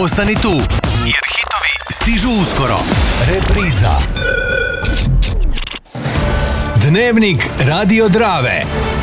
Ostani tu, jer hitovi stižu uskoro. Repriza. Dnevnik Radio Drave.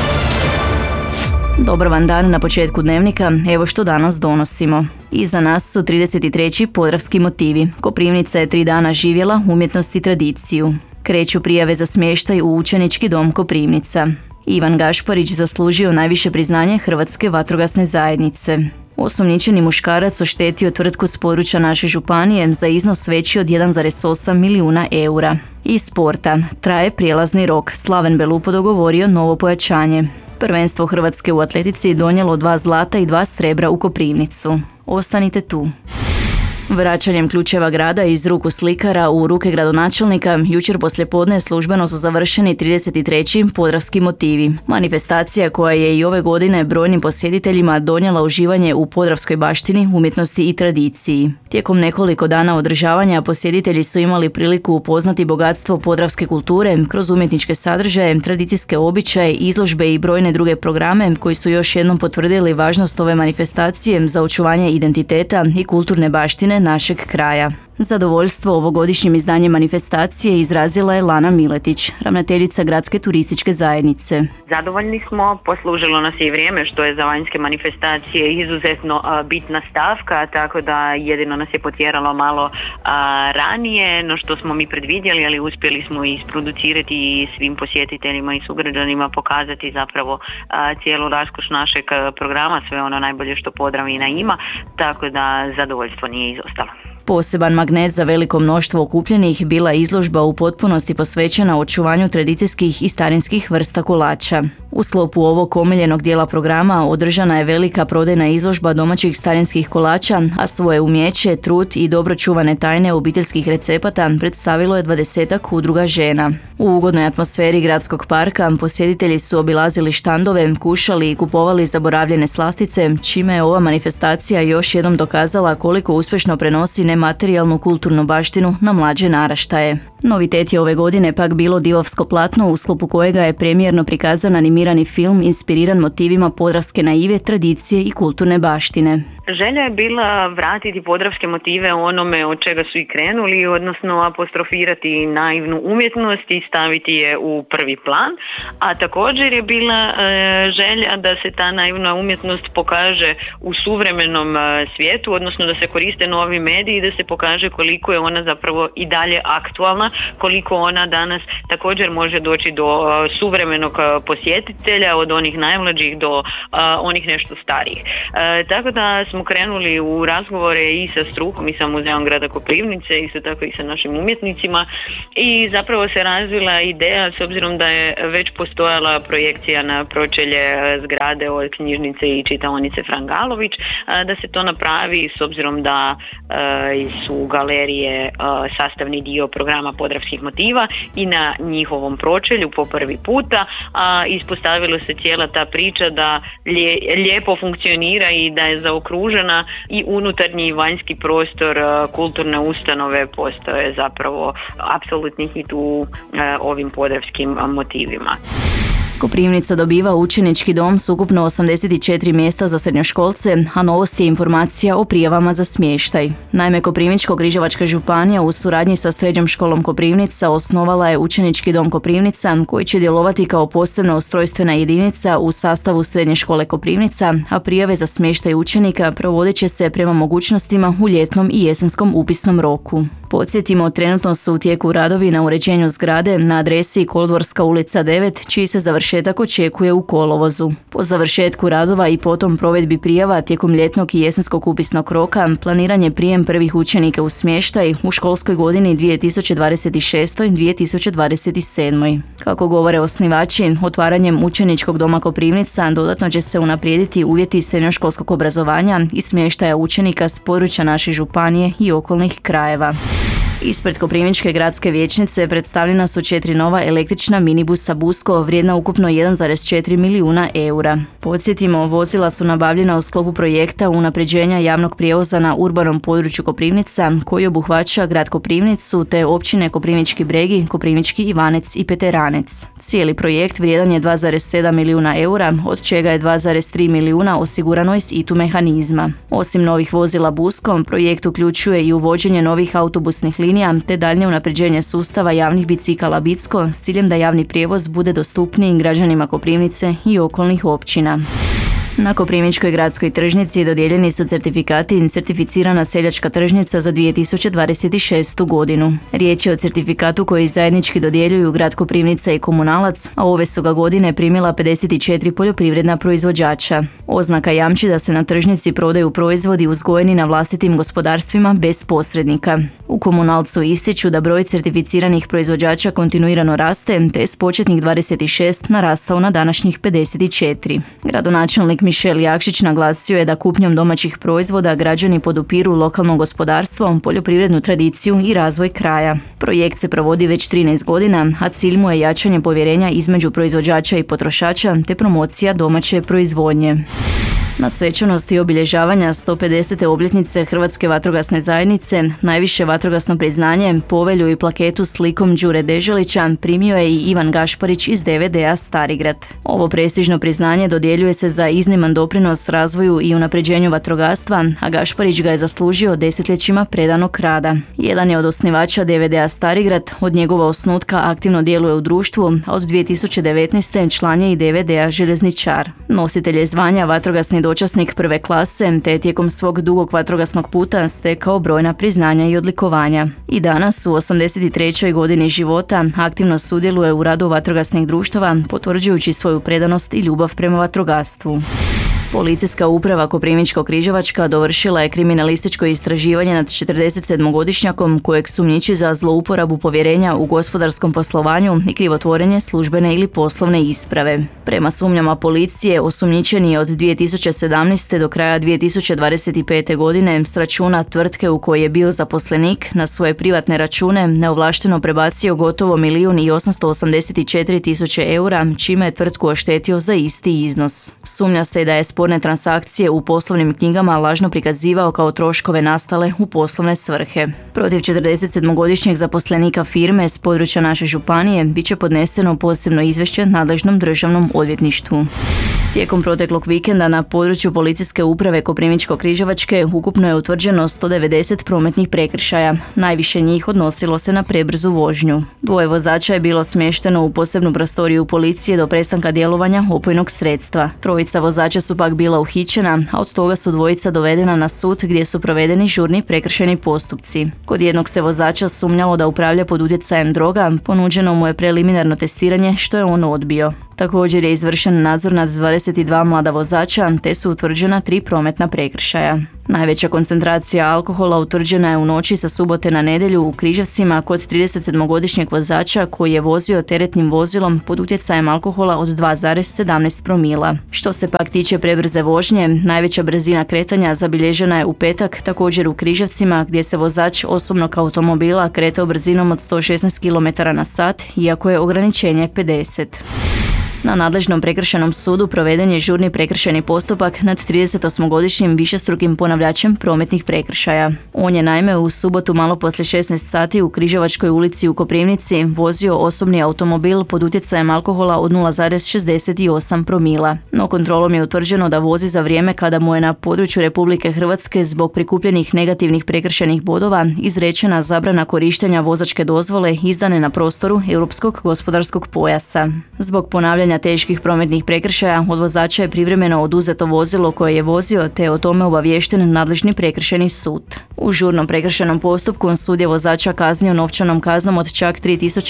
Dobar vam dan na početku dnevnika, evo što danas donosimo. Iza nas su 33. Podravski motivi. Koprivnica je 3 dana živjela umjetnost i tradiciju. Kreću prijave za smještaj u učenički dom Koprivnica. Ivan Gašparić zaslužio najviše priznanje Hrvatske vatrogasne zajednice. Osumnjičeni muškarac oštetio tvrtku s područja naše županije za iznos veći od 1,8 milijuna eura. Iz sporta traje prijelazni rok. Slaven Belupo dogovorio novo pojačanje. Prvenstvo Hrvatske u atletici donijelo 2 zlata i 2 srebra u Koprivnicu. Ostanite tu. Vraćanjem ključeva grada iz ruku slikara u ruke gradonačelnika, jučer poslijepodne službeno su završeni 33. Podravski motivi. Manifestacija koja je i ove godine brojnim posjetiteljima donijela uživanje u podravskoj baštini, umjetnosti i tradiciji. Tijekom nekoliko dana održavanja posjetitelji su imali priliku upoznati bogatstvo podravske kulture kroz umjetničke sadržaje, tradicijske običaje, izložbe i brojne druge programe koji su još jednom potvrdili važnost ove manifestacije za očuvanje identiteta i kulturne baštine našeg kraja. Zadovoljstvo ovogodišnjim izdanjem manifestacije izrazila je Lana Miletić, ravnateljica Gradske turističke zajednice. Zadovoljni smo, poslužilo nas je i vrijeme što je za vanjske manifestacije izuzetno bitna stavka, tako da jedino nas je potjeralo malo ranije no što smo mi predvidjeli, ali uspjeli smo isproducirati i svim posjetiteljima i sugrađanima pokazati zapravo cijelu raskoš našeg programa, sve ono najbolje što Podravina ima, tako da zadovoljstvo nije izostalo. Poseban magnet za veliko mnoštvo okupljenih bila je izložba u potpunosti posvećena očuvanju tradicijskih i starinskih vrsta kolača. U sklopu ovog omiljenog dijela programa održana je velika prodajna izložba domaćih starinskih kolača, a svoje umjeće, trud i dobro čuvane tajne obiteljskih recepata predstavilo je 20-ak udruga žena. U ugodnoj atmosferi gradskog parka posjetitelji su obilazili štandove, kušali i kupovali zaboravljene slastice, čime je ova manifestacija još jednom dokazala koliko uspješno prenosi nematerijalnu kulturnu baštinu na mlađe naraštaje. Novitet je ove godine pak bilo divovsko platno u sklopu kojega je premijerno prikazan animirani film inspiriran motivima podravske naive, tradicije i kulturne baštine. Želja je bila vratiti podravske motive onome od čega su i krenuli, odnosno apostrofirati naivnu umjetnost i staviti je u prvi plan, a također je bila želja da se ta naivna umjetnost pokaže u suvremenom svijetu, odnosno da se koriste novi mediji i da se pokaže koliko je ona zapravo i dalje aktualna, koliko ona danas također može doći do suvremenog posjetitelja, od onih najmlađih do onih nešto starijih. Tako da smo krenuli u razgovore i sa strukom i sa Muzeom grada Koprivnice, isto tako i sa našim umjetnicima, i zapravo se razvila ideja, s obzirom da je već postojala projekcija na pročelje zgrade od knjižnice i čitaonice Frangalović, da se to napravi, s obzirom da su galerije sastavni dio programa podravskih motiva, i na njihovom pročelju po prvi puta ispostavilo se cijela ta priča da lijepo funkcionira i da je zaokružena i unutarnji i vanjski prostor kulturne ustanove postoje zapravo apsolutni hit u ovim podravskim motivima. Koprivnica dobiva učenički dom s ukupno 84 mjesta za srednjoškolce, a novost je informacija o prijavama za smještaj. Naime, Koprivničko-križevačka županija u suradnji sa Srednjom školom Koprivnica osnovala je učenički dom Koprivnica koji će djelovati kao posebna ustrojstvena jedinica u sastavu Srednje škole Koprivnica, a prijave za smještaj učenika provodit će se prema mogućnostima u ljetnom i jesenskom upisnom roku. Podsjetimo, trenutno su u tijeku radovi na uređenju zgrade na adresi Koldvorska ulica 9, čiji se završetak očekuje u kolovozu. Po završetku radova i potom provedbi prijava tijekom ljetnog i jesenskog upisnog roka planiran je prijem prvih učenika u smještaj u školskoj godini 2026-2027. Kako govore osnivači, otvaranjem učeničkog doma Koprivnica dodatno će se unaprijediti uvjeti srednjoškolskog obrazovanja i smještaja učenika s područja naše županije i okolnih krajeva. Ispred Koprivničke gradske vijećnice predstavljena su 4 nova električna minibusa Busko vrijedna ukupno 1,4 milijuna eura. Podsjetimo, vozila su nabavljena u sklopu projekta unapređenja javnog prijevoza na urbanom području Koprivnica koji obuhvaća grad Koprivnicu te općine Koprivnički Bregi, Koprivnički Ivanec i Peteranec. Cijeli projekt vrijedan je 2,7 milijuna eura, od čega je 2,3 milijuna osigurano iz ITU mehanizma. Osim novih vozila Busko, projekt uključuje i uvođenje novih autobusnih linija te daljnje unapređenje sustava javnih bicikala Bicko s ciljem da javni prijevoz bude dostupniji građanima Koprivnice i okolnih općina. Na Koprivničkoj gradskoj tržnici dodijeljeni su certifikati Certificirana seljačka tržnica za 2026. godinu. Riječ je o certifikatu koji zajednički dodjeljuju grad Koprivnica i Komunalac, a ove su ga godine primila 54 poljoprivredna proizvođača. Oznaka jamči da se na tržnici prodaju proizvodi uzgojeni na vlastitim gospodarstvima bez posrednika. U Komunalcu ističu da broj certificiranih proizvođača kontinuirano raste, te je s početnih 26 narastao na današnjih 54. Gradonačelnik Mišel Jakšić naglasio je da kupnjom domaćih proizvoda građani podupiru lokalno gospodarstvo, poljoprivrednu tradiciju i razvoj kraja. Projekt se provodi već 13 godina, a cilj mu je jačanje povjerenja između proizvođača i potrošača te promocija domaće proizvodnje. Na svečanosti obilježavanja 150. obljetnice Hrvatske vatrogasne zajednice najviše vatrogasno priznanje, povelju i plaketu s likom Đure Deželića primio je i Ivan Gašparić iz DVD-a Starigrad. Ovo prestižno priznanje dodjeljuje se za izniman doprinos razvoju i unapređenju vatrogastva, a Gašparić ga je zaslužio desetljećima predanog rada. Jedan je od osnivača DVD-a Starigrad, od njegova osnutka aktivno djeluje u društvu, a od 2019. član je i DVD-a Željezničar. Nositelj je zvanja vatrogasni dočasnik prve klase, te je tijekom svog dugog vatrogasnog puta stekao brojna priznanja i odlikovanja. I danas u 83. godini života aktivno sudjeluje u radu vatrogasnih društava, potvrđujući svoju predanost i ljubav prema vatrogastvu. Policijska uprava Koprivničko-križevačka dovršila je kriminalističko istraživanje nad 47-godišnjakom kojeg sumnjiči za zlouporabu povjerenja u gospodarskom poslovanju i krivotvorenje službene ili poslovne isprave. Prema sumnjama policije, osumnjičeni je od 2017. do kraja 2025. godine s računa tvrtke u kojoj je bio zaposlenik na svoje privatne račune neovlašteno prebacio gotovo 1.884.000 eura, čime je tvrtku oštetio za isti iznos. Sumnja se da je sporne transakcije u poslovnim knjigama lažno prikazivao kao troškove nastale u poslovne svrhe. Protiv 47-godišnjeg zaposlenika firme s područja naše županije bit će podneseno posebno izvješće nadležnom državnom odvjetništvu. Tijekom proteklog vikenda na području policijske uprave Koprivničko-križevačke ukupno je utvrđeno 190 prometnih prekršaja. Najviše njih odnosilo se na prebrzu vožnju. 2 vozača je bilo smješteno u posebnu prostoriju policije do prestanka djelovanja opojnog sredstva. 3 vozača su pak bila uhićena, a od toga su 2 dovedena na sud gdje su provedeni žurni prekršajni postupci. Kod jednog se vozača sumnjalo da upravlja pod utjecajem droga, ponuđeno mu je preliminarno testiranje što je on odbio. Također je izvršen nadzor nad 22 mlada vozača, te su utvrđena 3 prometna prekršaja. Najveća koncentracija alkohola utvrđena je u noći sa subote na nedjelju u Križevcima kod 37-godišnjeg vozača koji je vozio teretnim vozilom pod utjecajem alkohola od 2,17 promila. Što se pak tiče prebrze vožnje, najveća brzina kretanja zabilježena je u petak također u Križevcima gdje se vozač osobnog automobila kretao brzinom od 116 km/h, iako je ograničenje 50. Na nadležnom prekršajnom sudu proveden je žurni prekršajni postupak nad 38-godišnjim višestrukim ponavljačem prometnih prekršaja. On je naime u subotu malo poslije 16 sati u Križevačkoj ulici u Koprivnici vozio osobni automobil pod utjecajem alkohola od 0,68 promila. No kontrolom je utvrđeno da vozi za vrijeme kada mu je na području Republike Hrvatske zbog prikupljenih negativnih prekršajnih bodova izrečena zabrana korištenja vozačke dozvole izdane na prostoru Europskog gospodarskog pojasa. Zbog ponavljanja teških prometnih prekršaja od vozača je privremeno oduzeto vozilo koje je vozio te je o tome obaviješten nadležni prekršajni sud. U žurnom prekršajnom postupku sud je vozača kaznio novčanom kaznom od čak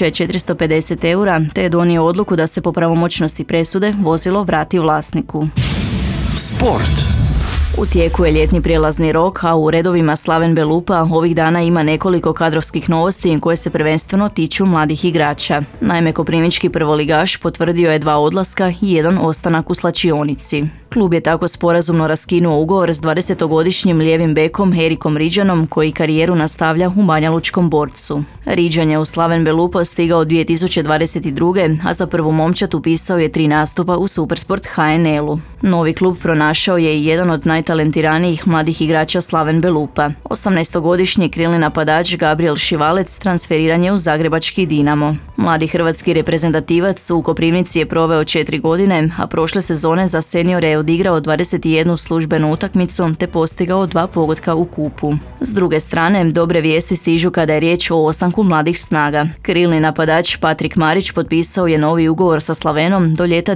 3.450 eura te je donio odluku da se po pravomoćnosti presude vozilo vrati vlasniku. Sport. U tijeku je ljetni prijelazni rok, a u redovima Slaven Belupa ovih dana ima nekoliko kadrovskih novosti koje se prvenstveno tiču mladih igrača. Naime, koprivnički prvoligaš potvrdio je 2 odlaska i 1 ostanak u slačionici. Klub je tako sporazumno raskinuo ugovor s 20-godišnjim lijevim bekom Erikom Riđanom, koji karijeru nastavlja u Banjalučkom Borcu. Riđan je u Slaven Belupa stigao 2022. a za prvu momčad upisao je 3 nastupa u Supersport HNL-u. Novi klub pronašao je i jedan od najtalentiranijih mladih igrača Slaven Belupa. 18-godišnji krilni napadač Gabriel Šivalec transferiran je u zagrebački Dinamo. Mladi hrvatski reprezentativac u Koprivnici je proveo 4 godine, a prošle sezone za seniore je odigrao 21 službenu utakmicu te postigao 2 pogotka u kupu. S druge strane, dobre vijesti stižu kada je riječ o ostanku mladih snaga. Krilni napadač Patrik Marić potpisao je novi ugovor sa Slavenom do ljeta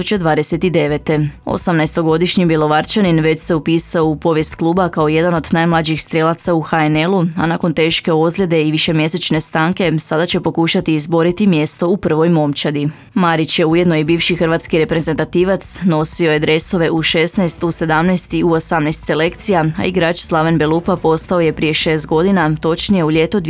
2029. 18-godišnji Bjelovarčanin već se upisao u povijest kluba kao jedan od najmlađih strijelaca u HNL-u, a nakon teške ozljede i višemjesečne stanke sada će pokušati izboriti mjesto u prvoj momčadi. Marić je ujedno i bivši hrvatski reprezentativac, nosio je dresove U16, U17 i U18 selekcija, a igrač Slaven Belupa postao je prije 6 godina, točnije u ljeto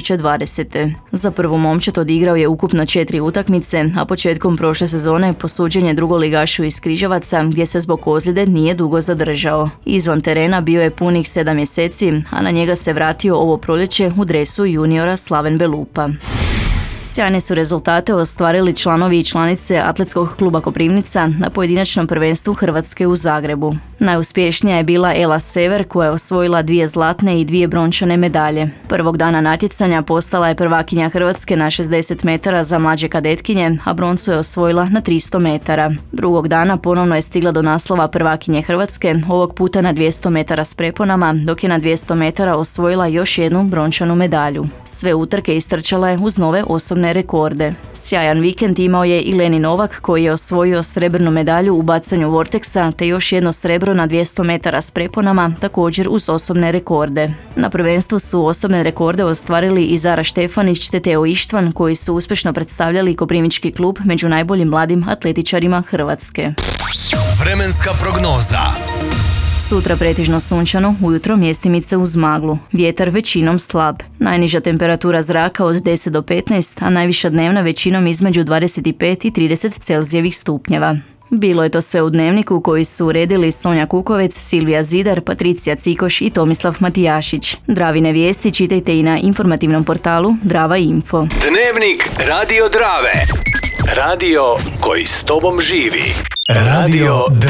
2020. Za prvu momčad odigrao je ukupno 4 utakmice, a početkom prošle sezone posuđen je drugoligašu iz Križevaca, gdje se zbog ozljede nije dugo zadržao. Izvan terena bio je punih 7 mjeseci, a na njega se vratio ovo proljeće u dresu juniora Slaven Belupa. Sjajne su rezultate ostvarili članovi i članice Atletskog kluba Koprivnica na pojedinačnom prvenstvu Hrvatske u Zagrebu. Najuspješnija je bila Ela Sever, koja je osvojila 2 zlatne i 2 brončane medalje. Prvog dana natjecanja postala je prvakinja Hrvatske na 60 metara za mlađe kadetkinje, a broncu je osvojila na 300 metara. Drugog dana ponovno je stigla do naslova prvakinje Hrvatske, ovog puta na 200 metara s preponama, dok je na 200 metara osvojila još jednu brončanu medalju. Sve utrke istrčala je uz nove osobne rekorde. Sjajan vikend imao je i Leni Novak, koji je osvojio srebrnu medalju u bacanju vorteksa te još jedno srebro na 200 metara s preponama, također uz osobne rekorde. Na prvenstvu su osobne rekorde ostvarili i Zara Štefanić te Teo Ištvan, koji su uspješno predstavljali Koprivnički klub među najboljim mladim atletičarima Hrvatske. Vremenska prognoza. Sutra pretežno sunčano, ujutro mjestimice uz maglu. Vjetar većinom slab. Najniža temperatura zraka od 10 do 15, a najviša dnevna većinom između 25 i 30 Celzijevih stupnjeva. Bilo je to sve u Dnevniku koji su uredili Sonja Kukovec, Silvija Zidar, Patricija Cikoš i Tomislav Matijašić. Dravine vijesti čitajte i na informativnom portalu Drava Info. Dnevnik Radio Drave. Radio koji s tobom živi. Radio